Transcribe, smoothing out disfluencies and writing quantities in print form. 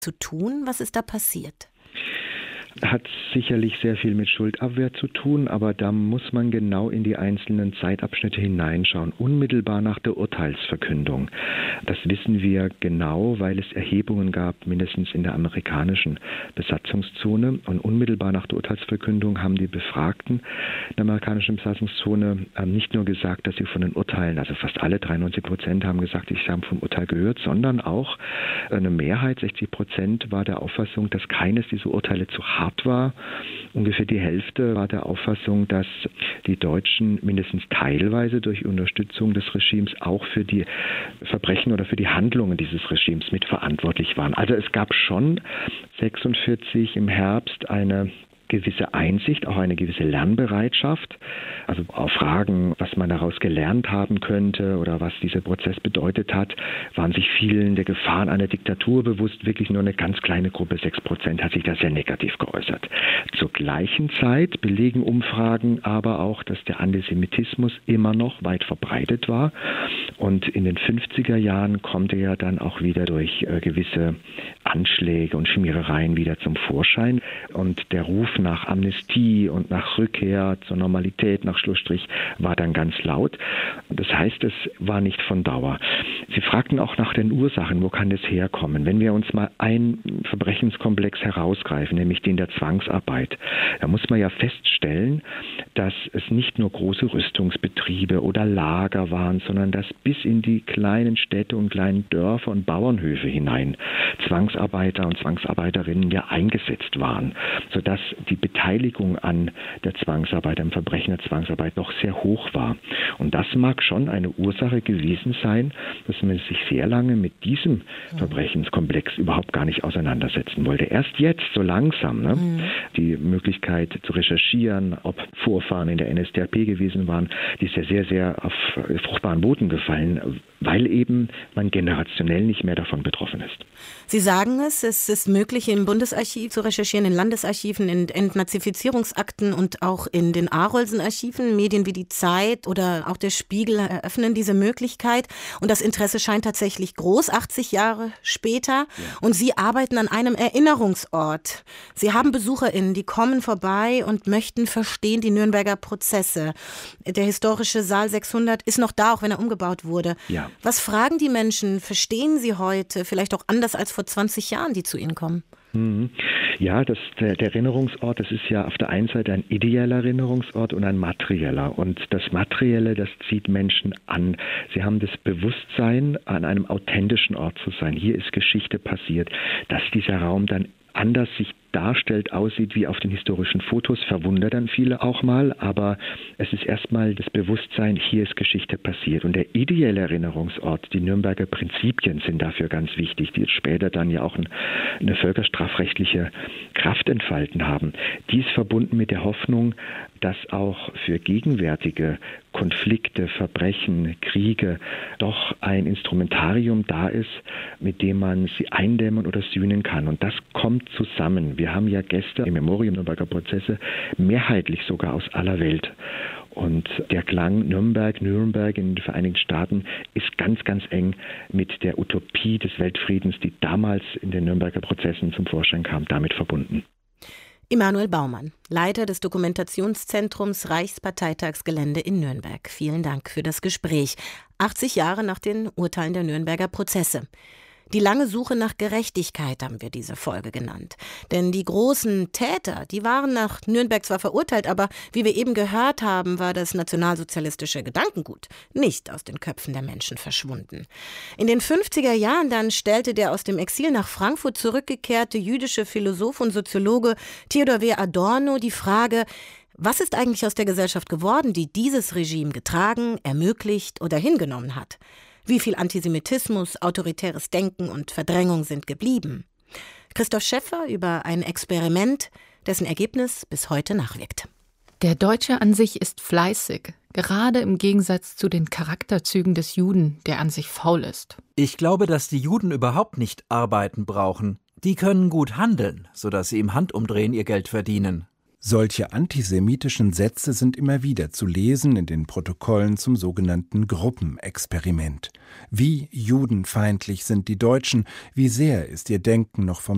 zu tun? Was ist da passiert? Hat sicherlich sehr viel mit Schuldabwehr zu tun, aber da muss man genau in die einzelnen Zeitabschnitte hineinschauen. Unmittelbar nach der Urteilsverkündung. Das wissen wir genau, weil es Erhebungen gab, mindestens in der amerikanischen Besatzungszone. Und unmittelbar nach der Urteilsverkündung haben die Befragten in der amerikanischen Besatzungszone nicht nur gesagt, dass sie von den Urteilen, also fast alle 93% haben gesagt, sie haben vom Urteil gehört, sondern auch eine Mehrheit, 60% war der Auffassung, dass keines dieser Urteile zu hart war. Ungefähr die Hälfte war der Auffassung, dass die Deutschen mindestens teilweise durch Unterstützung des Regimes auch für die Verbrechen oder für die Handlungen dieses Regimes mitverantwortlich waren. Also es gab schon 46 im Herbst eine gewisse Einsicht, auch eine gewisse Lernbereitschaft, also auf Fragen, was man daraus gelernt haben könnte oder was dieser Prozess bedeutet hat, waren sich vielen der Gefahren einer Diktatur bewusst. Wirklich nur eine ganz kleine Gruppe, 6%, hat sich da sehr negativ geäußert. Zur gleichen Zeit belegen Umfragen aber auch, dass der Antisemitismus immer noch weit verbreitet war. Und in den 50er Jahren kommt er ja dann auch wieder durch gewisse Anschläge und Schmierereien wieder zum Vorschein. Und der Ruf nach Amnestie und nach Rückkehr zur Normalität, nach Schlussstrich, war dann ganz laut. Das heißt, es war nicht von Dauer. Sie fragten auch nach den Ursachen, wo kann das herkommen? Wenn wir uns mal einen Verbrechenskomplex herausgreifen, nämlich den der Zwangsarbeit, da muss man ja feststellen, dass es nicht nur große Rüstungsbetriebe oder Lager waren, sondern dass bis in die kleinen Städte und kleinen Dörfer und Bauernhöfe hinein Zwangsarbeiter und Zwangsarbeiterinnen ja eingesetzt waren, sodass die Beteiligung an der Zwangsarbeit, am Verbrechen der Zwangsarbeit noch sehr hoch war. Und das mag schon eine Ursache gewesen sein, dass man sich sehr lange mit diesem Verbrechenskomplex überhaupt gar nicht auseinandersetzen wollte. Erst jetzt, so langsam, die Möglichkeit zu recherchieren, ob Vorfahren in der NSDAP gewesen waren, die ist ja sehr, sehr auf fruchtbaren Boden gefallen, weil eben man generationell nicht mehr davon betroffen ist. Sie sagen es ist möglich, im Bundesarchiv zu recherchieren, in Landesarchiven, in Entnazifizierungsakten und auch in den Arolsen-Archiven. Medien wie die Zeit oder auch der Spiegel eröffnen diese Möglichkeit. Und das Interesse scheint tatsächlich groß, 80 Jahre später. Ja. Und Sie arbeiten an einem Erinnerungsort. Sie haben BesucherInnen, die kommen vorbei und möchten verstehen die Nürnberger Prozesse. Der historische Saal 600 ist noch da, auch wenn er umgebaut wurde. Ja. Was fragen die Menschen? Verstehen sie heute vielleicht auch anders als vor 20 Jahren, die zu Ihnen kommen? Ja, der Erinnerungsort, das ist ja auf der einen Seite ein ideeller Erinnerungsort und ein materieller. Und das Materielle, das zieht Menschen an. Sie haben das Bewusstsein, an einem authentischen Ort zu sein. Hier ist Geschichte passiert. Dass dieser Raum dann anders sich darstellt, aussieht wie auf den historischen Fotos, verwundert dann viele auch mal, aber es ist erstmal das Bewusstsein, hier ist Geschichte passiert. Und der ideelle Erinnerungsort, die Nürnberger Prinzipien sind dafür ganz wichtig, die später dann ja auch eine völkerstrafrechtliche Kraft entfalten haben. Die ist verbunden mit der Hoffnung, dass auch für gegenwärtige Konflikte, Verbrechen, Kriege doch ein Instrumentarium da ist, mit dem man sie eindämmen oder sühnen kann. Und das kommt zusammen. Wir haben ja Gäste im Memorium Nürnberger Prozesse, mehrheitlich sogar aus aller Welt. Und der Klang Nürnberg in den Vereinigten Staaten ist ganz, ganz eng mit der Utopie des Weltfriedens, die damals in den Nürnberger Prozessen zum Vorschein kam, damit verbunden. Emanuel Baumann, Leiter des Dokumentationszentrums Reichsparteitagsgelände in Nürnberg. Vielen Dank für das Gespräch. 80 Jahre nach den Urteilen der Nürnberger Prozesse. Die lange Suche nach Gerechtigkeit haben wir diese Folge genannt. Denn die großen Täter, die waren nach Nürnberg zwar verurteilt, aber wie wir eben gehört haben, war das nationalsozialistische Gedankengut nicht aus den Köpfen der Menschen verschwunden. In den 50er Jahren dann stellte der aus dem Exil nach Frankfurt zurückgekehrte jüdische Philosoph und Soziologe Theodor W. Adorno die Frage: Was ist eigentlich aus der Gesellschaft geworden, die dieses Regime getragen, ermöglicht oder hingenommen hat? Wie viel Antisemitismus, autoritäres Denken und Verdrängung sind geblieben? Christoph Schäffer über ein Experiment, dessen Ergebnis bis heute nachwirkt. Der Deutsche an sich ist fleißig, gerade im Gegensatz zu den Charakterzügen des Juden, der an sich faul ist. Ich glaube, dass die Juden überhaupt nicht arbeiten brauchen. Die können gut handeln, sodass sie im Handumdrehen ihr Geld verdienen. Solche antisemitischen Sätze sind immer wieder zu lesen in den Protokollen zum sogenannten Gruppenexperiment. Wie judenfeindlich sind die Deutschen, wie sehr ist ihr Denken noch vom